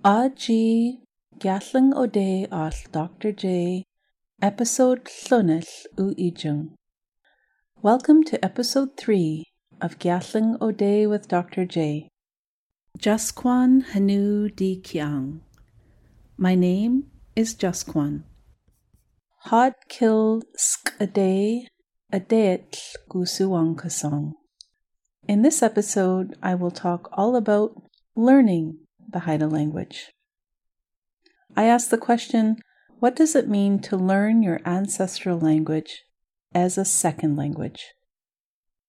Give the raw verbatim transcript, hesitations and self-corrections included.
Aji Gatling O'Day all Doctor J, Episode Llunill U Ijung. Welcome to Episode three of Gatling O'Day with Doctor J. Jasquan Hanu Di Kiang. My name is Jasquan. Hod Kill Sk a Day, a Deetl Gusuwang Kasong. In this episode, I will talk all about learning the Haida language. I ask the question, what does it mean to learn your ancestral language as a second language?